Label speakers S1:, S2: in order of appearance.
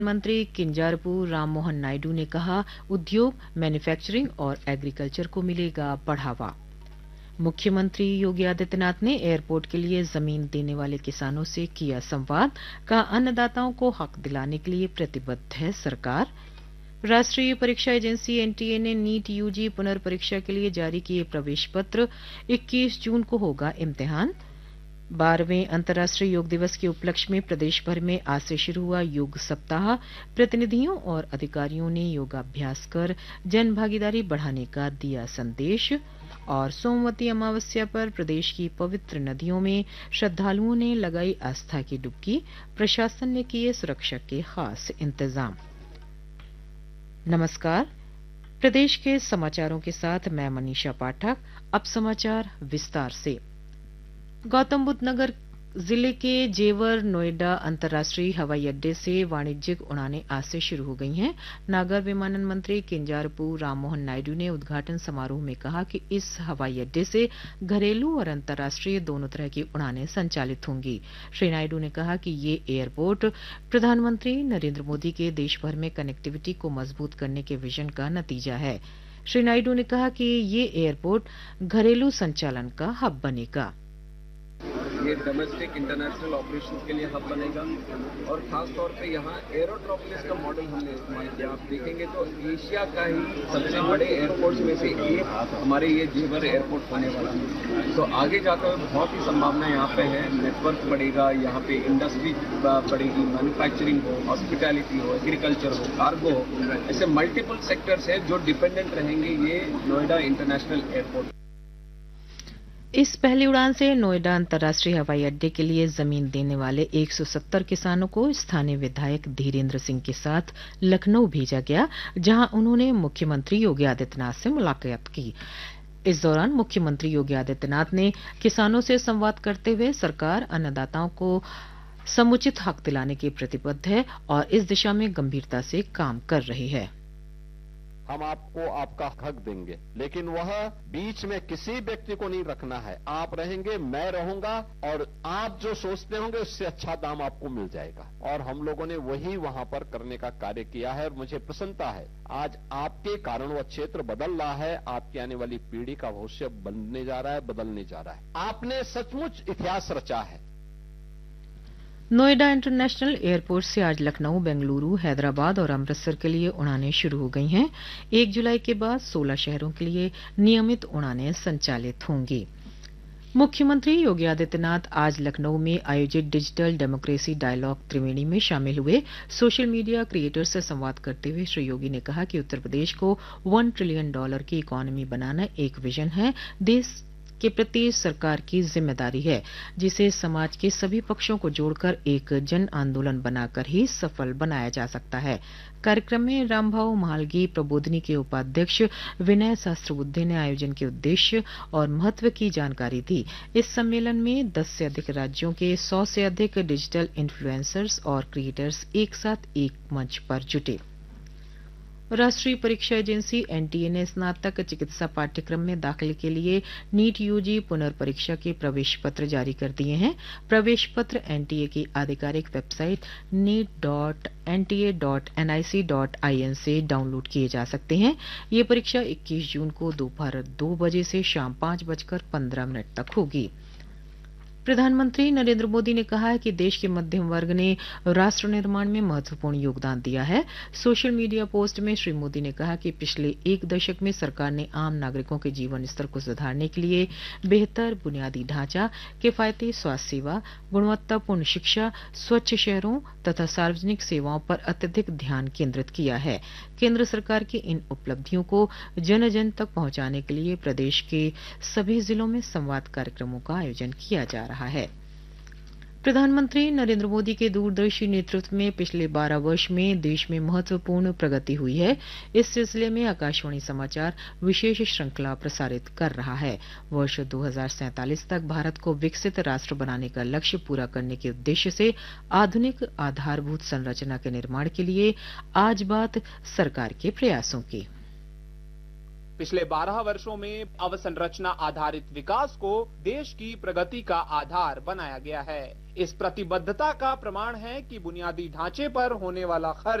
S1: मंत्री किंजारपू राममोहन नायडू ने कहा, उद्योग, मैन्युफैक्चरिंग और एग्रीकल्चर को मिलेगा बढ़ावा। मुख्यमंत्री योगी आदित्यनाथ ने एयरपोर्ट के लिए जमीन देने वाले किसानों से किया संवाद, कहा अन्नदाताओं को हक दिलाने के लिए प्रतिबद्ध है सरकार। राष्ट्रीय परीक्षा एजेंसी एनटीए ने नीट यूजी पुनर्परीक्षा के लिए जारी किए प्रवेश पत्र, 21 जून को होगा इम्तिहान। 12वें अंतर्राष्ट्रीय योग दिवस के उपलक्ष्य में प्रदेश भर में आज से शुरू हुआ योग सप्ताह, प्रतिनिधियों और अधिकारियों ने योगाभ्यास कर जन भागीदारी बढ़ाने का दिया संदेश। और सोमवती अमावस्या पर प्रदेश की पवित्र नदियों में श्रद्धालुओं ने लगाई आस्था की डुबकी, प्रशासन ने किए सुरक्षा के खास इंतजाम। नमस्कार, प्रदेश के समाचारों के साथ मैं मनीषा पाठक। अब समाचार विस्तार से। गौतम बुद्ध नगर जिले के जेवर नोएडा अंतर्राष्ट्रीय हवाई अड्डे से वाणिज्यिक उड़ानें आज से शुरू हो गई हैं। नागर विमानन मंत्री किंजारपू राममोहन नायडू ने उद्घाटन समारोह में कहा कि इस हवाई अड्डे से घरेलू और अंतर्राष्ट्रीय दोनों तरह की उड़ानें संचालित होंगी। श्री नायडू ने कहा कि ये एयरपोर्ट प्रधानमंत्री नरेंद्र मोदी के देश भर में कनेक्टिविटी को मजबूत करने के विजन का नतीजा है। श्री नायडू ने कहा कि ये एयरपोर्ट घरेलू संचालन का हब बनेगा।
S2: ये डोमेस्टिक इंटरनेशनल ऑपरेशंस के लिए हब बनेगा और खास तौर पे यहाँ एरोट्रोपोलिस का मॉडल हमने इस्तेमाल किया। आप देखेंगे तो एशिया का ही सबसे बड़े एयरपोर्ट्स में से एक हमारे ये जेवर एयरपोर्ट होने वाला है। तो आगे जाते हुए बहुत ही संभावना यहाँ पे है। नेटवर्क बढ़ेगा, यहाँ पे इंडस्ट्री बढ़ेगी, मैन्युफैक्चरिंग हो, हॉस्पिटैलिटी हो, एग्रीकल्चर हो, कार्गो हो, ऐसे मल्टीपल सेक्टर्स है जो डिपेंडेंट रहेंगे ये नोएडा इंटरनेशनल एयरपोर्ट।
S1: इस पहली उड़ान से नोएडा अंतर्राष्ट्रीय हवाई अड्डे के लिए जमीन देने वाले 170 किसानों को स्थानीय विधायक धीरेन्द्र सिंह के साथ लखनऊ भेजा गया, जहां उन्होंने मुख्यमंत्री योगी आदित्यनाथ से मुलाकात की। इस दौरान मुख्यमंत्री योगी आदित्यनाथ ने किसानों से संवाद करते हुए सरकार अन्नदाताओं को समुचित हक दिलाने की प्रतिबद्ध है और इस दिशा में गंभीरता से काम कर रही है।
S3: हम आपको आपका हक देंगे, लेकिन वह बीच में किसी व्यक्ति को नहीं रखना है। आप रहेंगे, मैं रहूंगा और आप जो सोचते होंगे उससे अच्छा दाम आपको मिल जाएगा। और हम लोगों ने वही वहां पर करने का कार्य किया है और मुझे प्रसन्नता है। आज आपके कारण वह क्षेत्र बदल रहा है, आपकी आने वाली पीढ़ी का भविष्य बनने जा रहा है, बदलने जा रहा है। आपने सचमुच इतिहास रचा है।
S1: नोएडा इंटरनेशनल एयरपोर्ट से आज लखनऊ, बेंगलुरु, हैदराबाद और अमृतसर के लिए उड़ानें शुरू हो गई हैं। 1 जुलाई के बाद 16 शहरों के लिए नियमित उड़ानें संचालित होंगी। मुख्यमंत्री योगी आदित्यनाथ आज लखनऊ में आयोजित डिजिटल डेमोक्रेसी डायलॉग त्रिवेणी में शामिल हुए। सोशल मीडिया क्रिएटर्स से संवाद करते हुए श्री योगी ने कहा कि उत्तर प्रदेश को $1 ट्रिलियन की इकोनॉमी बनाना एक विजन है, देश के प्रति सरकार की जिम्मेदारी है, जिसे समाज के सभी पक्षों को जोड़कर एक जन आंदोलन बनाकर ही सफल बनाया जा सकता है। कार्यक्रम में रामभाऊ महालगी प्रबोधिनी के उपाध्यक्ष विनय सहस्त्रबुद्धे ने आयोजन के उद्देश्य और महत्व की जानकारी दी। इस सम्मेलन में 10 से अधिक राज्यों के 100 से अधिक डिजिटल इन्फ्लुएंसर्स और क्रिएटर्स एक साथ एक मंच पर जुटे। राष्ट्रीय परीक्षा एजेंसी एनटीए ने स्नातक चिकित्सा पाठ्यक्रम में दाखिले के लिए नीट यूजी पुनर्परीक्षा के प्रवेश पत्र जारी कर दिए हैं। प्रवेश पत्र एनटीए की आधिकारिक वेबसाइट neet.nta.nic.in से डाउनलोड किए जा सकते हैं। ये परीक्षा 21 जून को दोपहर 2 बजे से शाम 5:15 तक होगी। प्रधानमंत्री नरेंद्र मोदी ने कहा है कि देश के मध्यम वर्ग ने राष्ट्र निर्माण में महत्वपूर्ण योगदान दिया है। सोशल मीडिया पोस्ट में श्री मोदी ने कहा कि पिछले 1 दशक में सरकार ने आम नागरिकों के जीवन स्तर को सुधारने के लिए बेहतर बुनियादी ढांचा, किफायती स्वास्थ्य सेवा, गुणवत्तापूर्ण शिक्षा, स्वच्छ शहरों तथा सार्वजनिक सेवाओं पर अत्यधिक ध्यान केंद्रित किया है। केंद्र सरकार की इन उपलब्धियों को जन जन तक पहुंचाने के लिए प्रदेश के सभी जिलों में संवाद कार्यक्रमों का आयोजन किया जा रहा है। प्रधानमंत्री नरेंद्र मोदी के दूरदर्शी नेतृत्व में पिछले 12 वर्ष में देश में महत्वपूर्ण प्रगति हुई है। इस सिलसिले में आकाशवाणी समाचार विशेष श्रृंखला प्रसारित कर रहा है। वर्ष 2047 तक भारत को विकसित राष्ट्र बनाने का लक्ष्य पूरा करने के उद्देश्य से आधुनिक आधारभूत संरचना के निर्माण के लिए आज बात सरकार के प्रयासों की।
S4: पिछले 12 वर्षों में अवसंरचना आधारित विकास को देश की प्रगति का आधार बनाया गया है। इस प्रतिबद्धता का प्रमाण है कि बुनियादी ढांचे पर होने वाला खर्च